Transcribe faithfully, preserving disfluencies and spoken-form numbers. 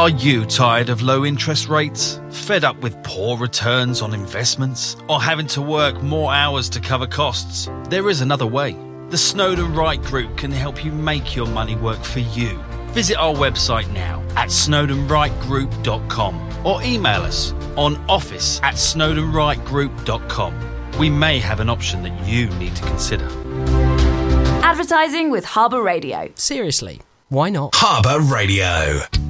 Are you tired of low interest rates? Fed up with poor returns on investments? Or having to work more hours to cover costs? There is another way. The Snowden Wright Group can help you make your money work for you. Visit our website now at snowden wright group dot com or email us on office at snowden wright group dot com. We may have an option that you need to consider. Advertising with Harbour Radio. Seriously, why not? Harbour Radio.